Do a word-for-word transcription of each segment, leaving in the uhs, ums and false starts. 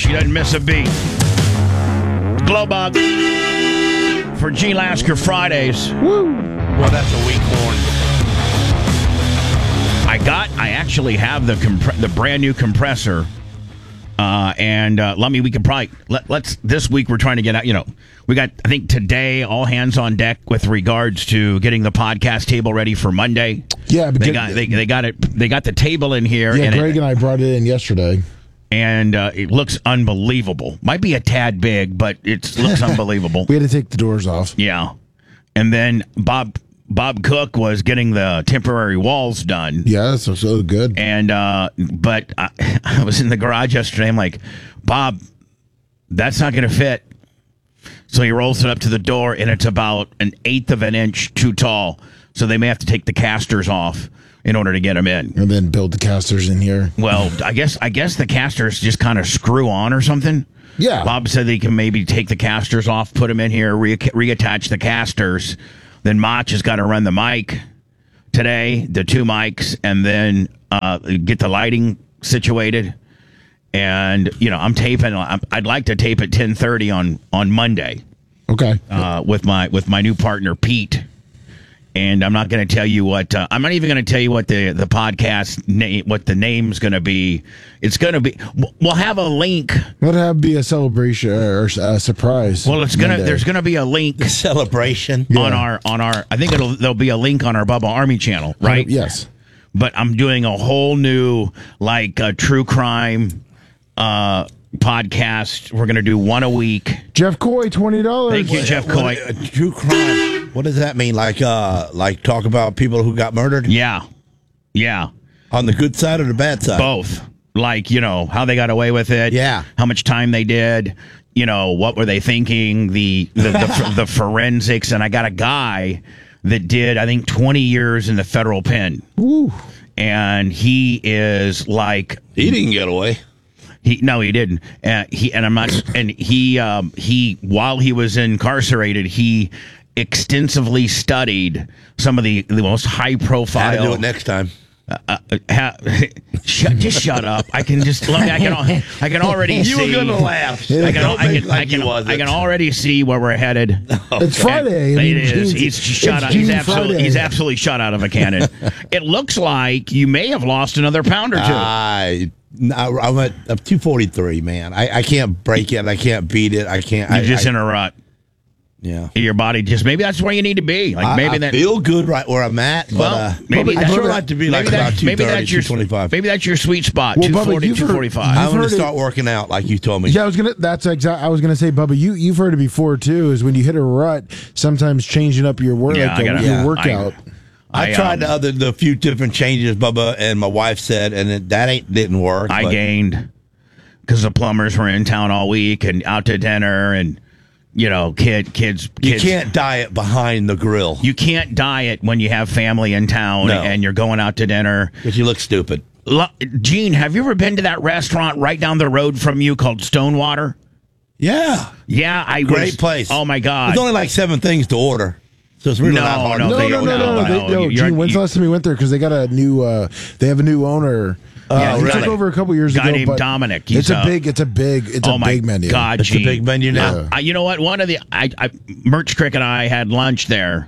She doesn't miss a beat. Glowbug for G. Lasker Fridays. Woo! Well, that's a weak horn. I got, I actually have the compre- the brand new compressor. Uh, and uh, let me, we could probably, let, let's, this week we're trying to get out, you know, we got, I think today, all hands on deck with regards to getting the podcast table ready for Monday. Yeah, but they get, got, they, they got it, they got the table in here. Yeah, and Greg it, and I brought it in yesterday. And uh, it looks unbelievable. Might be a tad big, but it looks unbelievable. We had to take the doors off. Yeah. And then Bob Bob Cook was getting the temporary walls done. Yeah, so so good. And uh, but I, I was in the garage yesterday. I'm like, Bob, that's not going to fit. So he rolls it up to the door, and it's about an eighth of an inch too tall. So they may have to take the casters off in order to get them in, and then build the casters in here. Well, I guess I guess the casters just kind of screw on or something. Yeah. Bob said that he can maybe take the casters off, put them in here, re- reattach the casters. Then Mach has got to run the mic today, the two mics, and then uh, get the lighting situated. And you know, I'm taping. I'd like to tape at ten thirty on on Monday. Okay. Uh, with my with my new partner Pete. And I'm not going to tell you what uh, I'm not even going to tell you what the the podcast name, what the name's going to be. It's going to be. We'll have a link. Would have be a celebration or a surprise? Well, it's gonna. There's going to be a link a celebration yeah. on our on our. I think it'll there'll be a link on our Bubba Army channel, right? Uh, yes. But I'm doing a whole new like uh, true crime uh, podcast. We're going to do one a week. Jeff Coy, twenty dollars. Thank you, Jeff Coy. What, uh, true crime. What does that mean? Like, uh, like talk about people who got murdered? Yeah, yeah. On the good side or the bad side? Both. Like, you know, how they got away with it. Yeah. How much time they did. You know, what were they thinking? The the, the, the forensics. And I got a guy that did, I think, twenty years in the federal pen. Ooh. And he is like, he didn't get away. He no, he didn't. Uh, he and I'm not. And he um, he while he was incarcerated, he extensively studied some of the, the most high profile. How to do it next time. Uh, uh, ha, shut, just shut up. I can just let me. I can. I can already you see. You were gonna laugh. I can. Don't I make can. like I can, you wasn't. I can already see where we're headed. It's Friday. And I mean, it is. geez, He's shot out. He's absolutely. Friday. He's absolutely shot out of a cannon. It looks like you may have lost another pound or two. I. I'm at I'm two forty-three, man. I, I can't break it. I can't beat it. I can't. You're I, just I, in a rut. Yeah. Your body just maybe that's where you need to be. Like maybe I, I that feel good right where I'm at. But, well, uh, maybe I that's sure your, like to be like maybe about that, maybe that's your two twenty-five. Maybe that's your sweet spot. Well, two Bubba, forty, you've heard- two forty-five. I'm going to heard it- start working out like you told me. Yeah, I was gonna. That's exact. I was gonna say, Bubba, you you've heard it before too. Is when you hit a rut, sometimes changing up your work, Yeah, I gotta- your yeah, workout. I, I, tried um, the other the few different changes, Bubba, and my wife said, and it, that ain't didn't work. I but gained because the plumbers were in town all week and out to dinner and you know kid kids you kids. can't diet behind the grill You can't diet when you have family in town No. and you're going out to dinner. because you look stupid. Lo- Gene, have you ever been to that restaurant right down the road from you called Stonewater? Yeah, Yeah, I great was, place. Oh my God! There's only like seven things to order, so it's really No, not hard. no, to No, they- no, no, no, no, no. They, no, no you're- Gene, when's you- the last time we went there? Because they got a new. Uh, they have a new owner. Yeah, Uh, he really? took over a couple years Guy ago. named but Dominic. He's It's a a- big. It's a big. It's oh a my big menu. God, It's a Gene. big menu now. Yeah. I, you know what? One of the I, I Merch Crick and I had lunch there.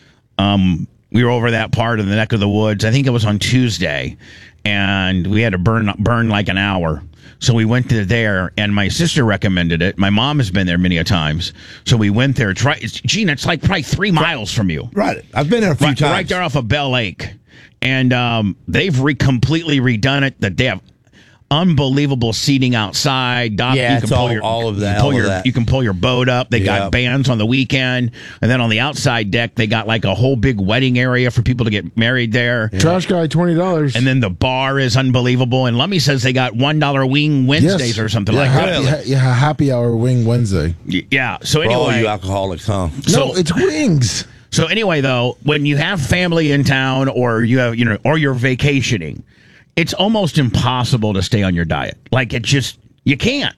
Um, we were over that part of the neck of the woods. I think it was on Tuesday, and we had to burn burn like an hour. So we went to there, and my sister recommended it. My mom has been there many a times, so we went there. Try, it's, Gene, it's like probably three miles from you. Right, I've been there a few Right, times. right there off of Bell Lake, and um, they've re- completely redone it. That they have unbelievable seating outside. Dock, Yeah, you it's can pull all- your, all of you that, Pull all of your, that. You can pull your boat up. They Yeah. got bands on the weekend, and then on the outside deck, they got like a whole big wedding area for people to get married there. Trash guy, twenty dollars. And then the bar is unbelievable. And Lummy says they got one dollar wing Wednesdays or something yeah, like happy, that. ha- yeah, happy hour wing Wednesday. Y- Yeah. So For all anyway, you alcoholics, huh? So- no, it's wings. So anyway, though, when you have family in town, or you have, you know, or you're vacationing, it's almost impossible to stay on your diet. Like it just, you can't.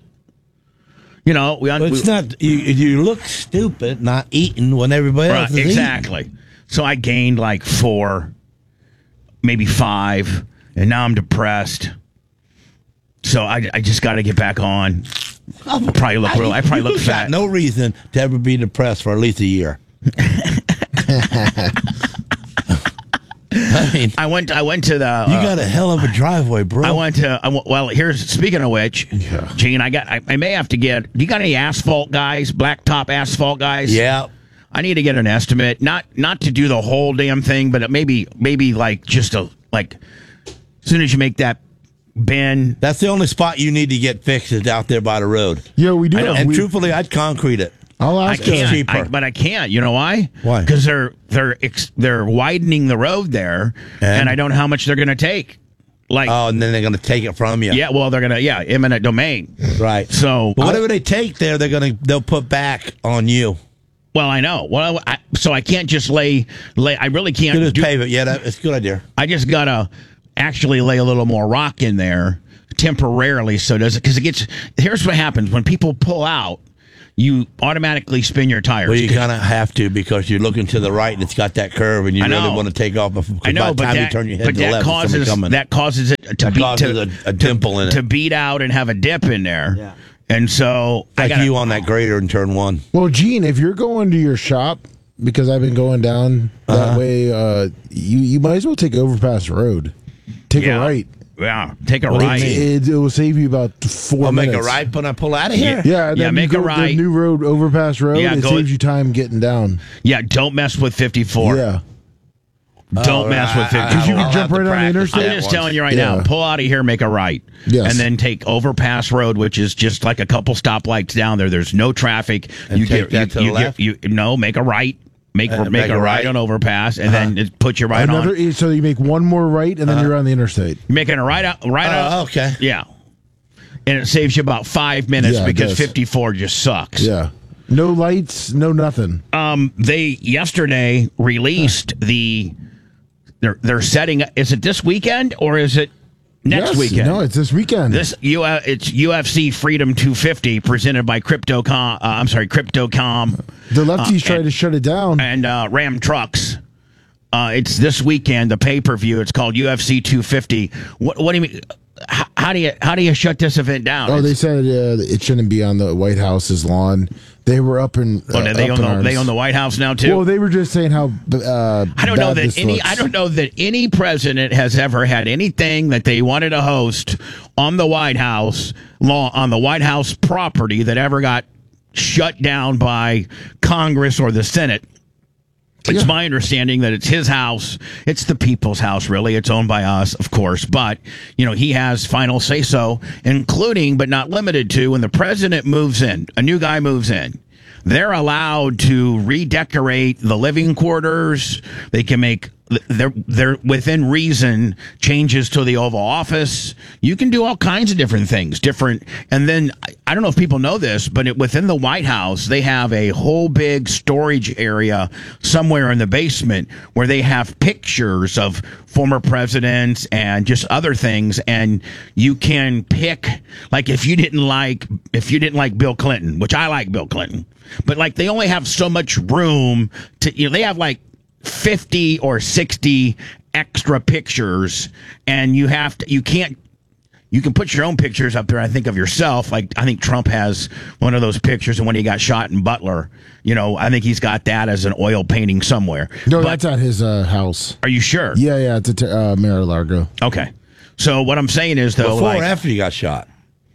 You know, we. But we it's not. You, you look stupid not eating when everybody else right, is exactly. So I gained like four, maybe five, and now I'm depressed. So I, I just got to get back on. I probably look real. I probably look you fat. got no reason to ever be depressed for at least a year. I mean, I went. I went to the. you uh, got a hell of a driveway, bro. I went to. I went- well, here's speaking of which, Yeah. Gene. I got. I, I may have to get. Do you got any asphalt guys? Blacktop asphalt guys? Yeah. I need to get an estimate. Not not to do the whole damn thing, but maybe maybe like just a like. As soon as you make that bend, That's the only spot you need to get fixed is out there by the road. Yeah, we do. I know. And we, truthfully, I'd concrete it. I'll I ask It's you. can't. cheaper. I, but I can't. You know why? Why? Because they're they're ex, they're widening the road there, and, And? I don't know how much they're going to take. Like, Oh, and then they're going to take it from you. yeah, well, they're going to yeah, eminent domain. Right. So, But whatever they take there, they're going to they'll put back on you. well, I know. Well, I, so I can't just lay lay. I really can't. You just do, pave it. Yeah, that, it's a good idea. I just gotta actually lay a little more rock in there temporarily. So does it? Because it gets. Here's what happens when people pull out. You automatically spin your tires. Well, you kind of have to because you're looking to the right and it's got that curve and you I know. really want to take off. Before, I know, by the but time that, you turn your head but to the that left, there's somebody causes coming. that causes it to That beat causes to, a- a dimple in it. to beat out and have a dip in there. Yeah. And so I like got you on that grader in turn one. Well, Gene, if you're going to your shop, because I've been going down that Uh-huh. way, uh, you you might as well take Overpass Road. Take Yeah. a right. Yeah, take a What do you right. mean? It, it will save you about four I'll make minutes. a right when I pull out of here. Yeah, and Yeah, then make you a go right. The new road, Overpass Road. Yeah, it go- saves you time getting down. Yeah, don't mess with fifty-four. Yeah, Don't Oh, mess I- with I- fifty-four. because you I'll can have jump to right on the practice interstate. I'm that just once. telling you right Yeah. now, pull out of here, make a right. Yes. And then take Overpass Road, which is just like a couple stoplights down there. There's no traffic. And you take get that you, to the you left? get you no, make a right. Make Uh, make, make a a right, right. on Overpass and then it put you right Another, on. so you make one more right, and then Uh-huh. you're on the interstate. You're making a right out right Oh, out. okay. Yeah. And it saves you about five minutes Yeah, it because does. fifty-four just sucks. Yeah, no lights, no nothing. Um, they yesterday released the they're they're setting. Is it this weekend or is it next Yes, weekend? No, it's this weekend. This U it's U F C Freedom two fifty presented by Cryptocom. Uh, I'm sorry, Cryptocom the lefties uh, tried and- to shut it down. and uh, Ram Trucks. Uh, it's this weekend. The pay per view. It's called U F C two fifty. What what do you mean? How, how do you how do you shut this event down? Oh, they It's- said uh, it shouldn't be on the White House's lawn. They were up in. Uh, oh, they up own in the, they arms. own the White House now too. Well, they were just saying how. Uh, I don't know bad that this any. looks. I don't know that any president has ever had anything that they wanted to host on the White House law on the White House property that ever got shut down by Congress or the Senate. It's Yeah. my understanding that it's his house. It's the people's house, really. It's owned by us, of course. But, you know, he has final say so, including but not limited to when the president moves in, a new guy moves in. They're allowed to redecorate the living quarters. They can make they're they're within reason changes to the Oval Office. You can do all kinds of different things, different. And then I- I don't know if people know this, but it, within the White House, they have a whole big storage area somewhere in the basement where they have pictures of former presidents and just other things. And you can pick, like, if you didn't like if you didn't like Bill Clinton, which I like Bill Clinton, but like they only have so much room to, you know, they have like fifty or sixty extra pictures, and you have to, you can't, you can put your own pictures up there. I think of yourself. Like, I think Trump has one of those pictures of when he got shot in Butler. You know, I think he's got that as an oil painting somewhere. No, But that's at his uh, house. are you sure? Yeah, yeah, it's at uh, Mar-a-Lago. Okay. So what I'm saying is, though, Before like, or after you got shot?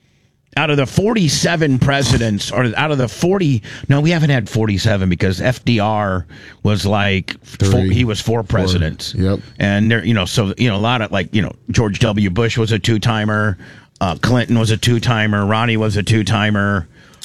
out of the forty-seven presidents, or out of the forty, no, we haven't had forty-seven because F D R was like, four, Three, he was four presidents. Yep. And there, you know, so, you know, a lot of like, you know, George W. Bush was a two timer. Uh, Clinton was a two timer. Ronnie was a two timer.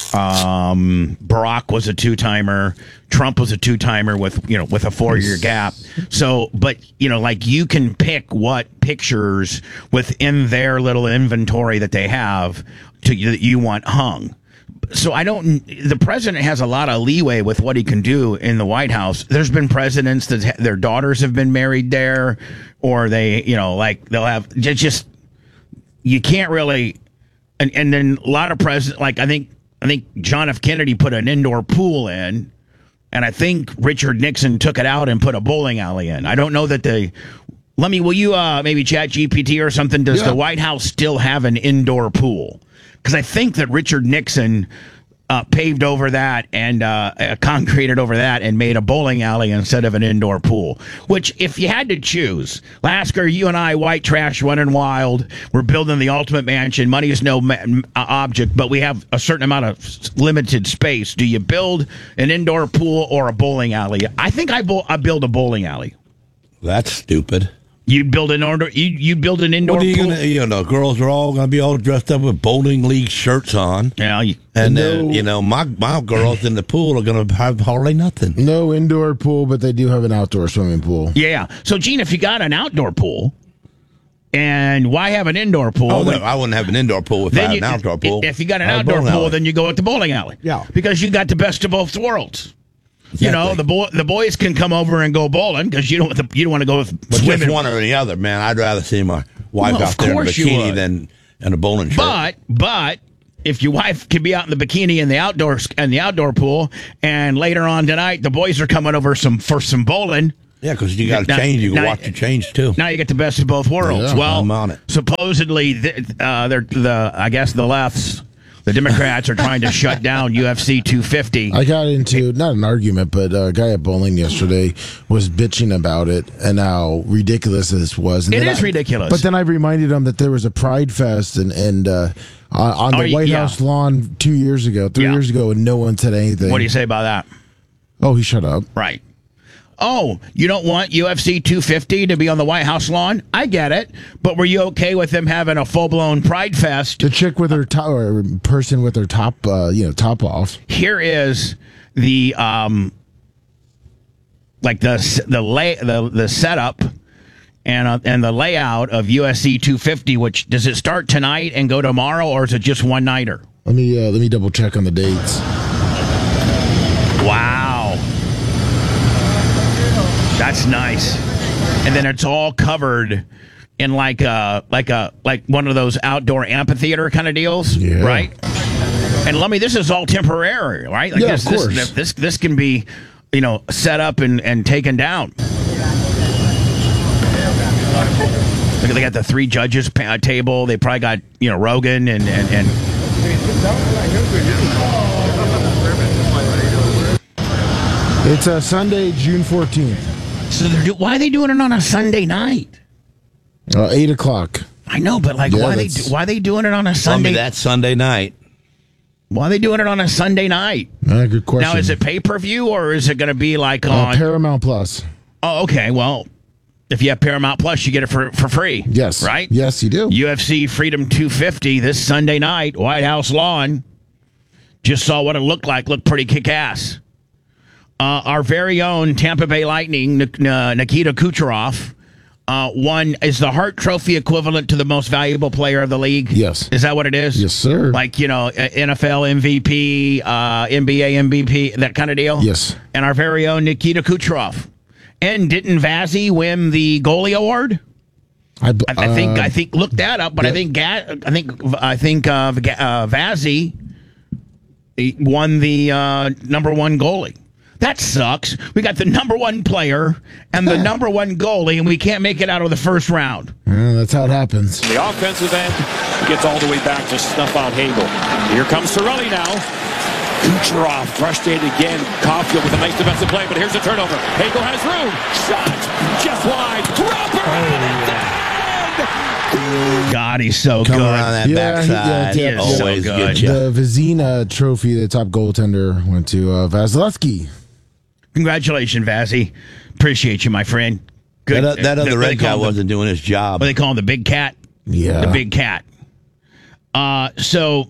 Um, Barack was a two timer. Trump was a two timer with, you know, with a four year gap. So, but, you know, like you can pick what pictures within their little inventory that they have to that you want hung. So I don't. The president has a lot of leeway with what he can do in the White House. There's been presidents that ha- their daughters have been married there, or they, you know, like they'll have just. just you can't really, and and then a lot of presidents, like I think I think John F. Kennedy put an indoor pool in, and I think Richard Nixon took it out and put a bowling alley in. I don't know that they. Let me. Will you uh, maybe chat G P T or something? Does Yeah. the White House still have an indoor pool? because I think that Richard Nixon uh, paved over that and uh, uh, concreted over that and made a bowling alley instead of an indoor pool. Which, if you had to choose, Lasker, you and I, white trash, running wild, we're building the ultimate mansion. Money is no ma- object, but we have a certain amount of limited space. Do you build an indoor pool or a bowling alley? I think I, bo- I build a bowling alley. That's stupid. You'd build an indoor. You you build an indoor What are you pool. gonna? You know, girls are all gonna be all dressed up with bowling league shirts on. Yeah, you, And No. then, you know, my my girls in the pool are going to have hardly nothing. No indoor pool, but they do have an outdoor swimming pool. yeah. So, Gene, if you got an outdoor pool, and why have an indoor pool? Oh, when- no, I wouldn't have an indoor pool if I then had you, an outdoor pool. If you got an I have a outdoor bowling pool, alley. then you go with the bowling alley. Yeah. Because you got the best of both worlds. You know, Exactly. the boy, the boys can come over and go bowling because you don't want the, you don't want to go with But swimming. just one or the other, man. I'd rather see my wife Well, of out there in a course you bikini would. than in a bowling shirt. But but if your wife can be out in the bikini in the outdoor in the outdoor pool, and later on tonight the boys are coming over some for some bowling. yeah, because you got to Now- change. You can now- watch the change too. Now you get the best of both worlds. Yeah, well, I'm on it. supposedly, th- uh, they're the I guess the lefts, the Democrats are trying to shut down U F C two fifty. I got into not an argument, but a guy at bowling yesterday was bitching about it and how ridiculous this was. And It then is I- ridiculous. But then I reminded him that there was a Pride Fest and and uh, on on the Oh, White yeah. House lawn two years ago, three Yeah. years ago, and no one said anything. What do you say about that? Oh, he shut up. Right. Oh, you don't want U F C two fifty to be on the White House lawn? I get it. But were you okay with them having a full-blown Pride Fest? The chick with her top, or person with her top, uh, you know, top off. Here is the um like the the lay the the setup and uh, and the layout of U F C two fifty, which does it start tonight and go tomorrow, or is it just one nighter? Let me uh, let me double check on the dates. Wow. That's nice. And then it's all covered in like a like a like one of those outdoor amphitheater kind of deals, Yeah. right? And let me this is all temporary, right? Like Yeah, this, of course. This, this this can be, you know, set up and, and taken down. Look, they got the three judges pa- table. They probably got, you know, Rogan and and, and It's uh, Sunday, June fourteenth, so they're do, why are they doing it on a Sunday night? uh, eight o'clock. I know, but like, Yeah, why they that's- why are they doing it on a Tell Sunday? me that Sunday night. Why are they doing it on a Sunday night? Uh, good question. Now, is it pay per view or is it going to be like uh, on? Paramount Plus? oh, okay. Well, if you have Paramount Plus, you get it for for free. Yes. right. Yes, you do. U F C Freedom two fifty this Sunday night, White House lawn. Just saw what it looked like. Looked pretty kick ass. Uh, our very own Tampa Bay Lightning, Nik- uh, Nikita Kucherov, uh, won is the Hart Trophy equivalent to the most valuable player of the league. Yes. Is that what it is? Yes, sir. Like, you know, N F L M V P, uh, N B A M V P, that kind of deal? Yes. And our very own Nikita Kucherov. And didn't Vazzy win the goalie award? I, b- I, I think uh, I think look that up, but I yeah. think Ga- I think I think uh, Ga- uh, Vazzy he won the uh, number one goalie. That sucks. We got the number one player and the number one goalie, and we can't make it out of the first round. uh, that's how it happens. The offensive end gets all the way back to snuff out Hagel. Here comes Sorelli now. Kucherov frustrated again. Caulfield with a nice defensive play, but here's a turnover. Hagel has room. Shot just wide. Dropper. God, he's so Come good. around that Yeah, he- backside. yeah, yeah, so Always good. get you. The Vizina Trophy, the top goaltender, went to uh, Vasilevsky. Congratulations, Vazzy. Appreciate you, my friend. Good. That, that What other they red call guy him? wasn't doing his job. What do they call him? The big cat. Yeah. The big cat. Uh, so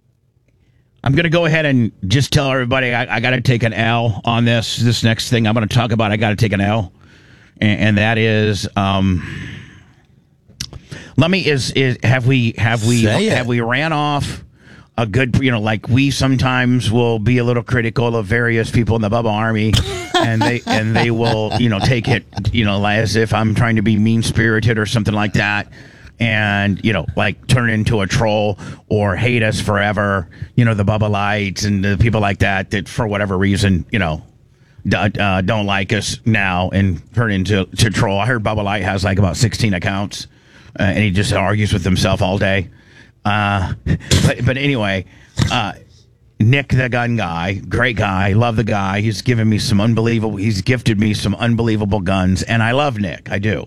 I'm going to go ahead and just tell everybody I, I got to take an L on this. This next thing I'm going to talk about, I got to take an L, and, and that is, um, let me is is have we have we Say it. have we ran off a good, you know, like we sometimes will be a little critical of various people in the Bubba Army, and they and they will, you know, take it, you know, as if I'm trying to be mean spirited or something like that. And, you know, like turn into a troll or hate us forever, you know, the Bubba Lights and the people like that, that for whatever reason, you know, d- uh, don't like us now and turn into to troll. I heard Bubba Light has like about sixteen accounts uh, and he just argues with himself all day. Uh, but, but anyway, uh, Nick, the gun guy, great guy, love the guy. He's given me some unbelievable, he's gifted me some unbelievable guns, and I love Nick, I do.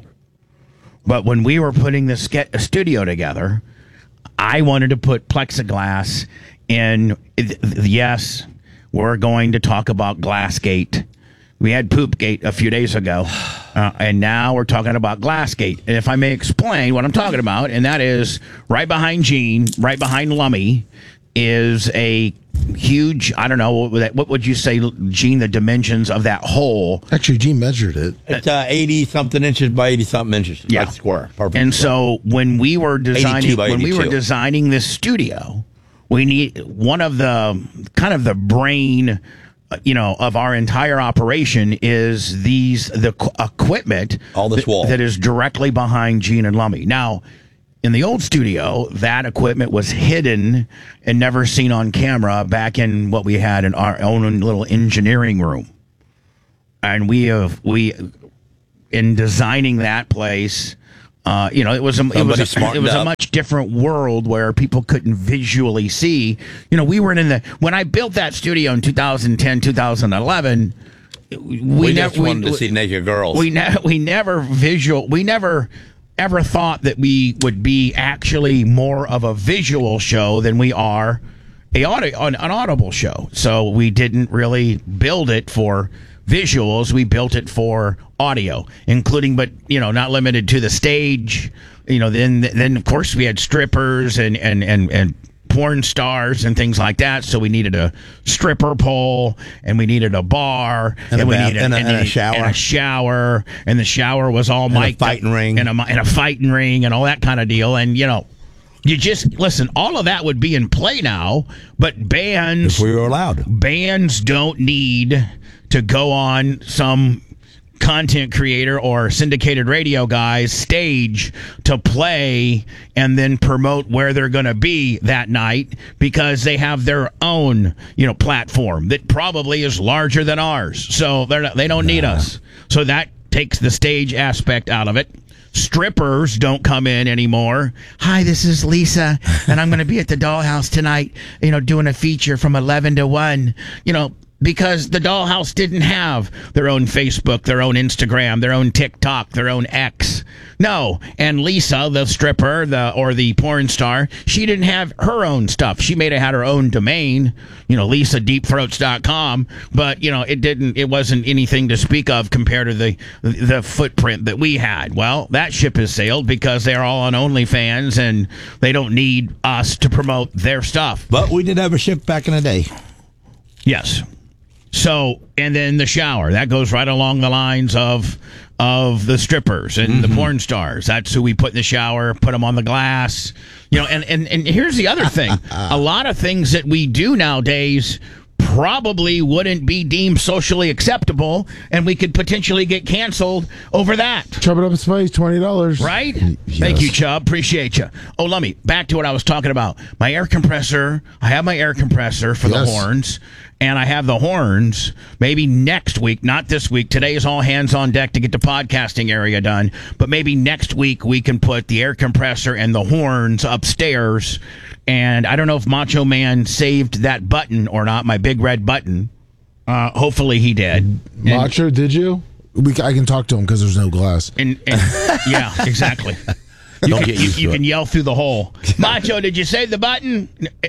But when we were putting this ske- studio together, I wanted to put plexiglass in. Yes, we're going to talk about Glassgate. We had Poopgate a few days ago, uh, and now we're talking about Glassgate. And if I may explain what I'm talking about, and that is right behind Gene, right behind Lummy, is a huge, I don't know, what, what would you say, Gene, the dimensions of that hole? Actually, Gene measured it. It's uh, eighty something inches by eighty something inches. Yeah, like square. Perfect. And so when we were designing, when we were eighty-two. designing this studio, we need one of the kind of the brain, uh, you know, of our entire operation is these the qu- equipment All this that, wall. that is directly behind Gene and Lummy. Now, in the old studio, that equipment was hidden and never seen on camera back in what we had in our own little engineering room. And we have, we, in designing that place, uh, you know, it was a, it was, a, smartened it was a up. much different world where people couldn't visually see. You know, we were in the, when I built that studio in two thousand ten, two thousand eleven, we, we never just wanted to see naked girls. We, ne- we never visual, we never, ever thought that we would be actually more of a visual show than we are a audio, an, an audible show. So we didn't really build it for visuals. We built it for audio, including, but you know, not limited to the stage. You know, then then of course we had strippers and and and and porn stars and things like that. So we needed a stripper pole, and we needed a bar, And a we bath- needed and a- and a needed- shower. and a shower, and the shower was all a mic'd up, fighting ring. and a, and a fighting ring, and all that kind of deal. And you know, you just listen. All of that would be in play now, but bands, if we were allowed. bands don't need to go on some content creator or syndicated radio guy's stage to play and then promote where they're going to be that night, because they have their own, you know, platform that probably is larger than ours. So they're not, they don't need us. So that takes the stage aspect out of it. Strippers don't come in anymore. Hi, this is Lisa, and I'm going to be at the Dollhouse tonight, you know, doing a feature from eleven to one, you know, because the Dollhouse didn't have their own Facebook, their own Instagram, their own TikTok, their own X. No. And Lisa, the stripper, the or the porn star, she didn't have her own stuff. She may have had her own domain, you know, lisa deep throats dot com, but you know, it didn't it wasn't anything to speak of compared to the the footprint that we had. Well, that ship has sailed because they're all on OnlyFans and they don't need us to promote their stuff. But we did have a ship back in the day. Yes. So, and then the shower, that goes right along the lines of of the strippers and the porn stars. That's who we put in the shower, put them on the glass. You know, and, and, and here's the other thing. A lot of things that we do nowadays probably wouldn't be deemed socially acceptable, and we could potentially get canceled over that. Chub it up space, twenty dollars. Right? Yes. Thank you, Chubb. Appreciate you. Oh, let me back to what I was talking about. My air compressor. I have my air compressor for Yes. the horns, and I have the horns maybe next week, not this week. Today is all hands on deck to get the podcasting area done, but maybe next week we can put the air compressor and the horns upstairs. And I don't know if Macho Man saved that button or not, my big red button. Uh, hopefully he did. Macho, did you? We, I can talk to him because there's no glass. And, and yeah, exactly. You Don't can, get used you, you to can it. yell through the hole. Macho, did you save the button?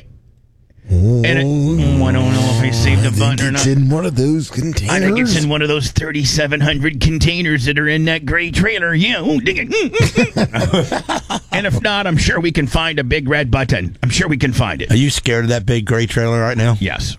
And it, oh, I don't know if I saved the I think button or it's not. in one of those containers. I think it's in one of those thirty-seven hundred containers that are in that gray trailer. Yeah. Oh, dig it. And if not, I'm sure we can find a big red button. I'm sure we can find it. Are you scared of that big gray trailer right now? Yes.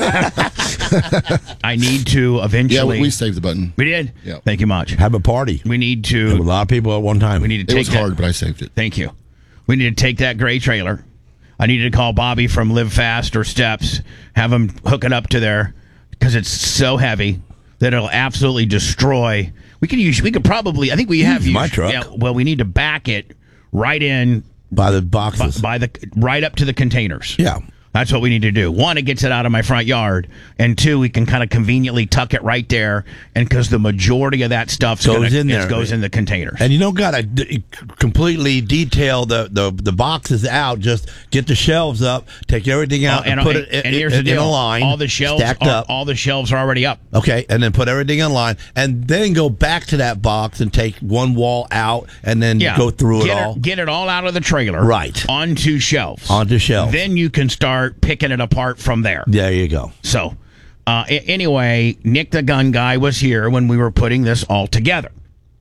I need to eventually. Yeah, we, we saved the button. We did? Yeah. Thank you much. Have a party. We need There were a to. lot of people at one time. We need to It take was that. hard, but I saved it. Thank you. We need to take that gray trailer. I needed to call Bobby from Live Fast or Steps, have him hook it up to there, because it's so heavy that it'll absolutely destroy. We could use. We could probably. I think we have Use my used- truck. Yeah. Well, we need to back it right in by the by, boxes. by the right up to the containers. yeah. That's what we need to do. One, it gets it out of my front yard, and two, we can kind of conveniently tuck it right there, and because the majority of that stuff Goes gonna, in there. it goes in the containers. And you don't got to d- completely detail the, the, the boxes out. Just get the shelves up, take everything out, Uh, and, and put and, it in, and here's in, the deal. in a line. All the shelves stacked are, up. all the shelves are already up. Okay, and then put everything in line, and then go back to that box and take one wall out, and then Yeah. go through get it all. Get it all out of the trailer. Right. Onto shelves. Onto shelves. Then you can start picking it apart from there. There you go. So, uh, a- anyway, Nick the Gun Guy was here when we were putting this all together.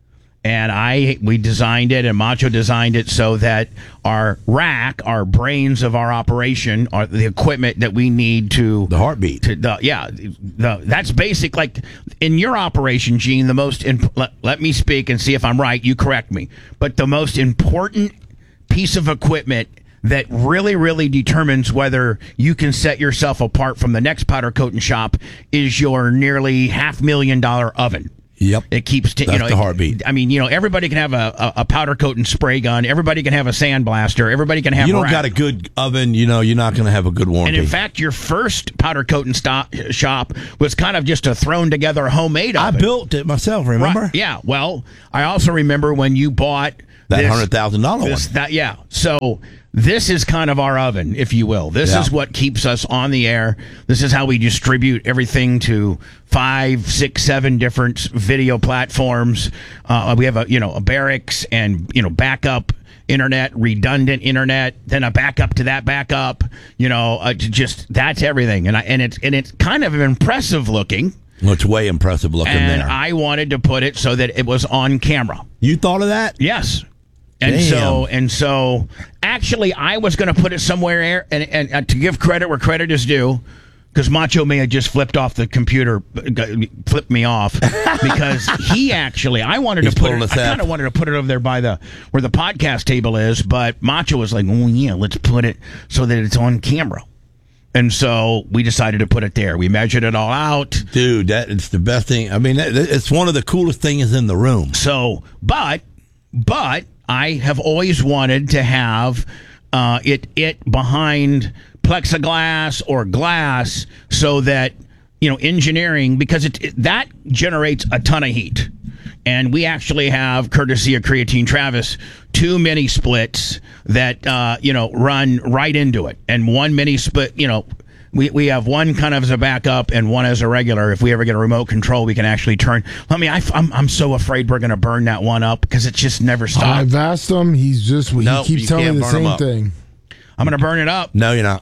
And I, we designed it, and Macho designed it so that our rack, our brains of our operation, are the equipment that we need to The heartbeat. to the, yeah, the, that's basic. Like in your operation, Gene, the most imp- let, let me speak and see if I'm right. You correct me, but the most important piece of equipment that really, really determines whether you can set yourself apart from the next powder coating shop is your nearly half million dollar oven. Yep. It keeps, t- you That's know, the heartbeat. I mean, you know, everybody can have a, a, a powder coat and spray gun. Everybody can have a sandblaster. Everybody can have. You a don't rack. got a good oven, you know, you're not going to have a good And warranty. in fact, your first powder coat and stop shop was kind of just a thrown together homemade I oven. built it myself, remember? Right. Yeah. Well, I also remember when you bought That this- one hundred thousand dollars one. this- That, yeah. So this is kind of our oven, if you will. This Yeah. is what keeps us on the air. This is how we distribute everything to five, six, seven different video platforms. Uh, we have a you know a barracks and you know backup internet, redundant internet, then a backup to that backup. You know, uh, just that's everything, and I, and it's and it's kind of impressive looking. Well, it's way impressive looking And there. I wanted to put it so that it was on camera. You thought of that? Yes. And Damn. so, and so, actually, I was going to put it somewhere, and, and, and to give credit where credit is due, because Macho may have just flipped off the computer, got- flipped me off, because he actually, I wanted He's to put pulling it, us I up. kind of wanted to put it over there by the where the podcast table is, but Macho was like, oh yeah, let's put it so that it's on camera. And so we decided to put it there. We measured it all out. Dude, that it's the best thing. I mean, that, it's one of the coolest things in the room. So, but, but I have always wanted to have uh, it it behind plexiglass or glass so that, you know, engineering, because it, it that generates a ton of heat. And we actually have, courtesy of Creatine Travis, two mini splits that, uh, you know, run right into it. And one mini split, you know, we, we have one kind of as a backup and one as a regular. If we ever get a remote control, we can actually turn. Let me, I, I'm, I'm so afraid we're going to burn that one up because it just never stops. I've asked him. He's just he Nope, keeps you telling can't me the burn 'em same up. thing. I'm going to burn it up. No, you're not.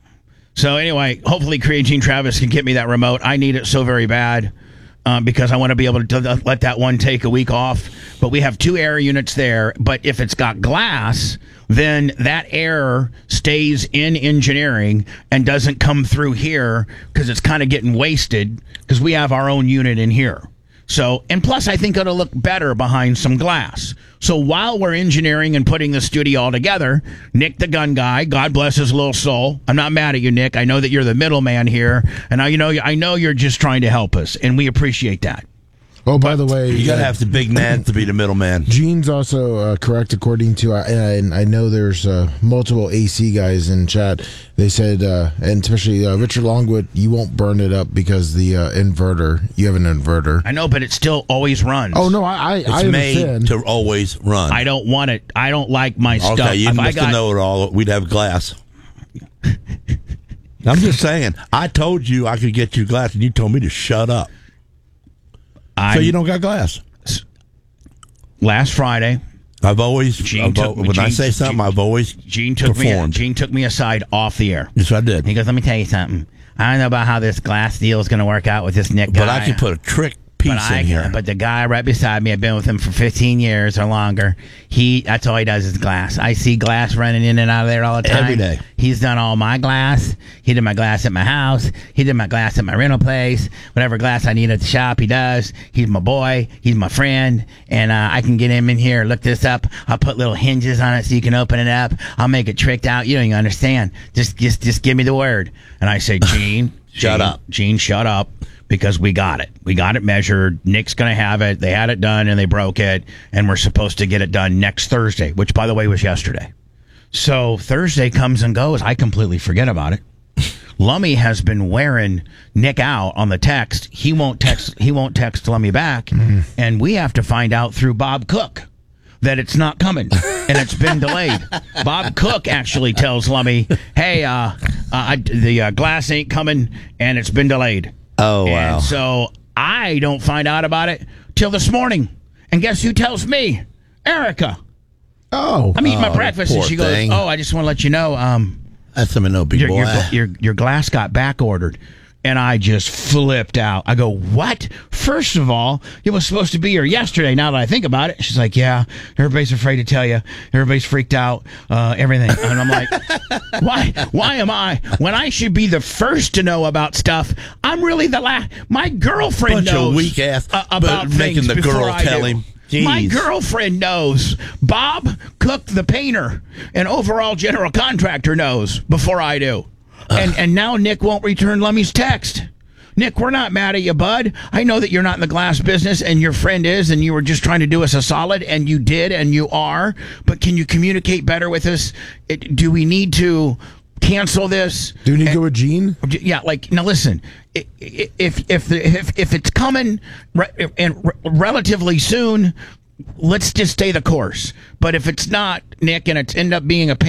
So anyway, hopefully Creatine Travis can get me that remote. I need it so very bad. Um, because I want to be able to let that one take a week off. But we have two air units there. But if it's got glass, then that air stays in engineering and doesn't come through here because it's kind of getting wasted because we have our own unit in here. So, and plus, I think it'll look better behind some glass. So while we're engineering and putting the studio all together, Nick the Gun Guy, God bless his little soul. I'm not mad at you, Nick. I know that you're the middleman here, and I, you know, I know you're just trying to help us, and we appreciate that. Oh, by the way, You got to uh, have the big man to be the middleman. Gene's also uh, correct according to, uh, and I know there's uh, multiple A C guys in chat. They said, uh, and especially uh, Richard Longwood, you won't burn it up because the uh, inverter, you have an inverter. I know, but it still always runs. Oh no, I I, It's I made understand. to always run. I don't want it. I don't like my stuff. Okay, you If I must got, have known it all. We'd have glass. I'm just saying. I told you I could get you glass, and you told me to shut up. I'm, So you don't got glass. last Friday, I've always, Gene I've, took- when I Gene- say something, Gene- I've always Gene took me. performed. Gene took me aside off the air. Yes, I did. He goes, "Let me tell you something. I don't know about how this glass deal is going to work out with this Nick guy. But I could put a trick piece But I, in here. but the guy right beside me, I've been with him for fifteen years or longer. He, that's all he does is glass. I see glass running in and out of there all the time. Every day. He's done all my glass. He did my glass at my house. He did my glass at my rental place. Whatever glass I need at the shop, he does. He's my boy. He's my friend. And uh, I can get him in here, look this up. I'll put little hinges on it so you can open it up. I'll make it tricked out. You don't even understand. Just, just, just give me the word. And I say, Gene, Shut Gene, up. Gene, shut up. Because we got it. We got it measured. Nick's going to have it. They had it done and they broke it. And we're supposed to get it done next Thursday, which, by the way, was yesterday. So Thursday comes and goes. I completely forget about it. Lummy has been wearing Nick out on the text. He won't text. He won't text Lummy back, mm. and we have to find out through Bob Cook that it's not coming and it's been delayed. Bob Cook actually tells Lummy, "Hey, uh, uh I, the uh, glass ain't coming and it's been delayed." Oh wow! And so I don't find out about it till this morning, and guess who tells me? Erica. Oh, I'm eating oh, my breakfast, and she thing. goes, "Oh, I just want to let you know, um, that's some no big your, boy. your, your your glass got back ordered." And I just flipped out. I go, "What? First of all, it was supposed to be here yesterday." Now that I think about it, she's like, "Yeah, everybody's afraid to tell you. Everybody's freaked out. Uh, everything." And I'm like, "Why? Why am I? When I should be the first to know about stuff, I'm really the last." My girlfriend Bunch knows of weak ass, uh, about but making things the before girl I tell do. him. My Jeez. girlfriend knows. Bob Cook, the painter and overall general contractor, knows before I do. And and now Nick won't return Lummy's text. Nick, we're not mad at you, bud. I know that you're not in the glass business and your friend is, and you were just trying to do us a solid, and you did, and you are. But can you communicate better with us? It, do we need to cancel this? do we need to And- go with Gene? Yeah, like now. Listen, i- i- if if the, if if it's coming re- and re- relatively soon, let's just stay the course. But if it's not, Nick, and it's end up being a pain